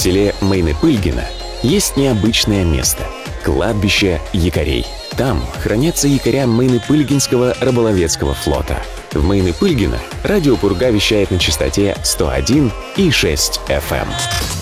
селе Мейны-Пыльгино есть необычное место — кладбище якорей. Там хранятся якоря Мейны-Пыльгинского рыболовецкого флота. В Мейны-Пыльгино радио Пурга вещает на частоте 101,6 FM.